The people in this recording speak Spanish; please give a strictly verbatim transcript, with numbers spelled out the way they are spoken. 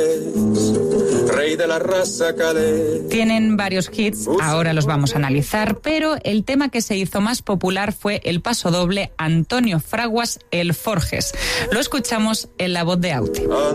Rey de la raza calé. Tienen varios hits, ahora los vamos a analizar, pero el tema que se hizo más popular fue el pasodoble Antonio Fraguas, El Forges. Lo escuchamos en la voz de Auti.